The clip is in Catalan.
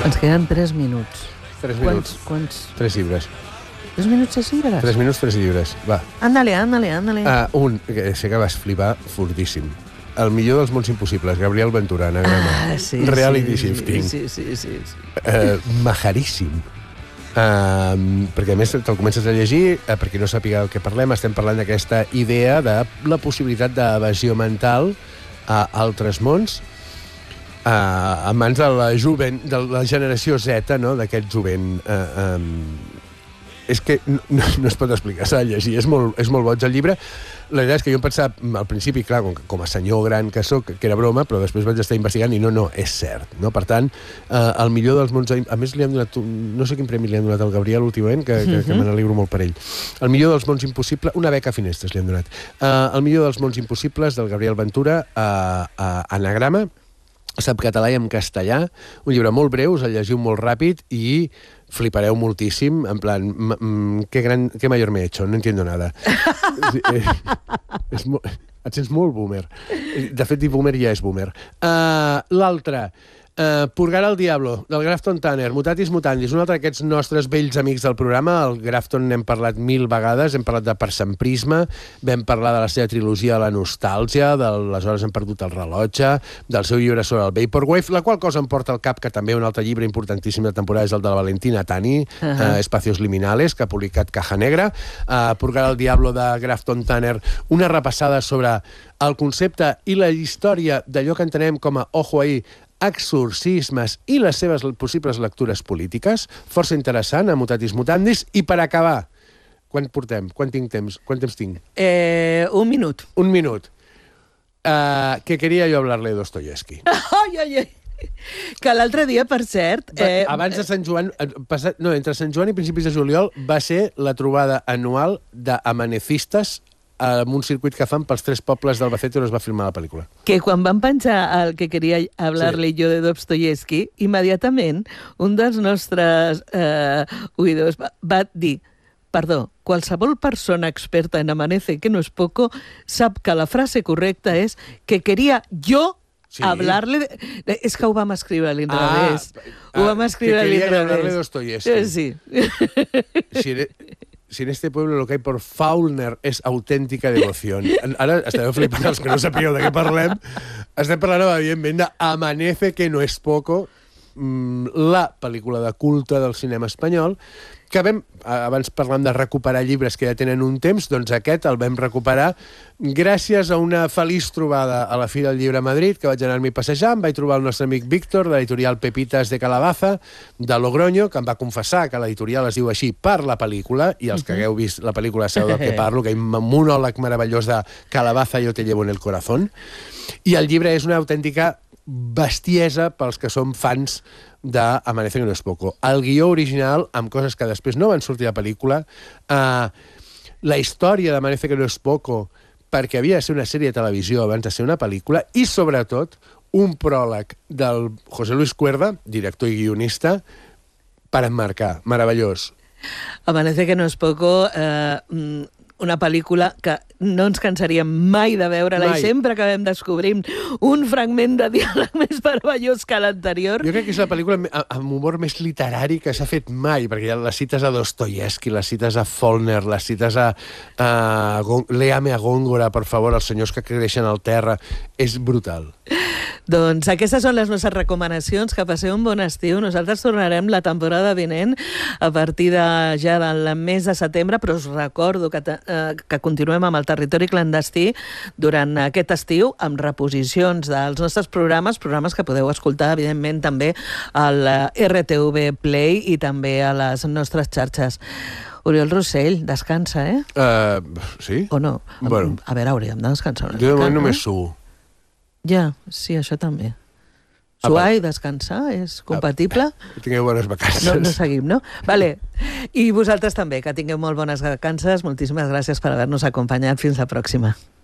Ens queden 3 minuts. 3 minuts. Quants? 3 llibres. 3 minuts, 6 llibres? 3 minuts, 3 llibres. Va. Ándale. Que sé que vas flipar fortíssim. El millor dels mons impossibles, Gabriel Ventura, anagrama. Reality Shifting. Sí. Majaríssim. Perquè a més te'l comences a llegir, per qui no sàpiga el que parlem, estem parlant d'aquesta idea de la possibilitat d'evasió mental a altres mons a mans de la generació Z, no? D'aquest jovent. És que no es pot explicar, s'ha de llegir, és molt boig el llibre. La veritat és que jo em pensava al principi, clar, com a senyor gran que soc, que era broma, però després vaig estar investigant i no, és cert. No? Per tant, el millor dels mons... A més, li han donat, no sé quin premi li han donat al Gabriel últimament, que me n'alegro molt per ell. El millor dels mons impossibles... Una beca a Finestres li han donat. El millor dels mons impossibles del Gabriel Ventura a anagrama, sap català i en castellà, un llibre molt breu, us el llegiu molt ràpid i flipareu moltíssim, en plan, què mayor me he hecho, no entiendo nada. Et sents molt boomer. De fet, dir boomer ja és boomer. L'altre, Purgar al Diablo, del Grafton Tanner, Mutatis Mutandis, un altre d'aquests nostres vells amics del programa. El Grafton n'hem parlat 1000 vegades, hem parlat de Persemprisme, vam parlar de la seva trilogia de la nostàlgia, de Les hores hem perdut el rellotge, del seu llibre sobre el Vaporwave, la qual cosa em porta al cap que també un altre llibre importantíssim de temporada és el de la Valentina Tani, Espacios Liminales, que ha publicat Caja Negra. Purgar al Diablo de Grafton Tanner, una repassada sobre el concepte i la història d'allò que entenem com a, ojo ahí, exorcismes i les seves possibles lectures polítiques, força interessant, a Mutatis Mutandis. I per acabar, quan portem? Quant temps tinc? 1 minut. 1 minut. Que quería yo hablarle de Dostoyevsky. Ai. Que l'altre dia, per cert... Abans de Sant Joan, entre Sant Joan i principis de juliol, va ser la trobada anual d'amanecistes en un circuit que fan pels 3 pobles d'Albacete on es va filmar la pel·lícula. Que quan van penjar el que queria hablar-li jo de Dostoyevsky, immediatament un dels nostres oïdors va dir: perdó, qualsevol persona experta en Amanece, que no es poco, sap que la frase correcta és que queria jo hablar-le... És que ho vam escriure a l'inrevés. Ho vam escriure a l'inrevés. Que queria hablar-le de Dostoyevsky. Sí. Si en este pueblo lo que hay por Faulkner es auténtica devoción. Ara estareu flipant els que no sapigueu de què parlem. Estem parlant, evidentment, d'Amanece, que no es poco, la pel·lícula de culte del cinema espanyol, que abans parlant de recuperar llibres que ja tenen un temps, doncs aquest el vam recuperar gràcies a una feliç trobada a la Fira del Llibre a Madrid, que vaig anar-m'hi passejant, vaig trobar el nostre amic Víctor, de l'editorial Pepitas de Calabaza, de Logroño, que em va confessar que l'editorial es diu així per la pel·lícula, i els que hagueu vist la pel·lícula sabeu del que parlo, que hi ha un monòleg meravellós de Calabaza, yo te llevo en el corazón, i el llibre és una autèntica bestiesa pels que som fans d'Amanece que no es poco. El guió original, amb coses que després no van sortir a pel·lícula, la història d'Amanece que no es poco, perquè havia de ser una sèrie de televisió abans de ser una pel·lícula, i sobretot un pròleg del José Luis Cuerda, director i guionista, per emmarcar. Meravellós. Amanece que no es poco... una pel·lícula que no ens cansaríem mai de veure-la i sempre acabem descobrint un fragment de diàleg més meravellós que l'anterior. Jo crec que és la pel·lícula amb humor més literari que s'ha fet mai, perquè hi ha les cites a Dostoyevsky, les cites a Faulkner, les cites a Léame a Góngora, per favor, els senyors que creixen al terra. És brutal. Doncs aquestes són les nostres recomanacions. Que passeu un bon estiu. Nosaltres tornarem la temporada vinent a partir ja del mes de setembre, però us recordo que continuem amb el Territori Clandestí durant aquest estiu amb reposicions dels nostres programes que podeu escoltar, evidentment, també al RTV Play i també a les nostres xarxes. Oriol Rossell, descansa, Sí? O no? Bueno. A veure, hauríem de descansar una mica. Jo de moment només suo. Ja, sí, això també. Suar i descansar és compatible? Tingueu bones vacances. No seguim, no? Vale. I vosaltres també, que tingueu molt bones vacances. Moltíssimes gràcies per haver-nos acompanyat. Fins la pròxima.